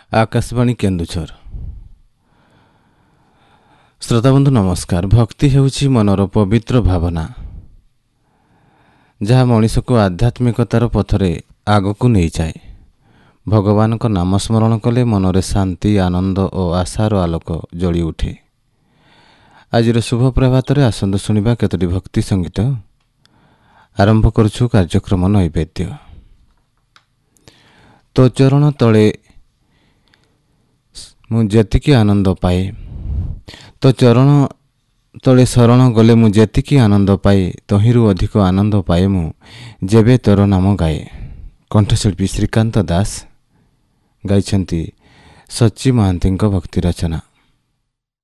आकाशवाणी केन्दुझर। श्रोताबंधु नमस्कार। भक्ति हेउछि मनर पवित्र भावना जहाँ मनीष को आध्यात्मिकतार पथरे आगकू नहीं जाए। भगवान को नाम स्मरण कले मनरे शांति, आनंद और आशार आलोक जली उठे। आज शुभ प्रभात आसंतु शुणा केतोटी भक्ति संगीत। आरंभ करुछु कार्यक्रम नैवेद्य। तो चरण तले मु जेतिकी आनंद पाए, तो चरण तले शरण गले मु जेतिकी आनंद पाए, तहिरु अधिक आनंद पाए मु जेबे तोर नाम गाए। कंठशिल्पी श्रीकांत दास गाइछन्ति सच्ची महांती भक्ति रचना।